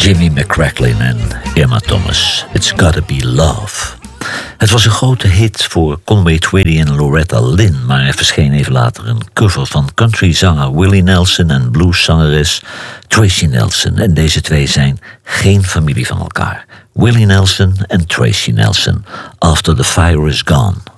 Jimmy McCracklin en Irma Thomas. It's Gotta Be Love. Het was een grote hit voor Conway Twitty en Loretta Lynn, maar er verscheen even later een cover van countryzanger Willie Nelson en blueszangeres Tracy Nelson. En deze twee zijn geen familie van elkaar. Willie Nelson en Tracy Nelson, After the Fire Is Gone.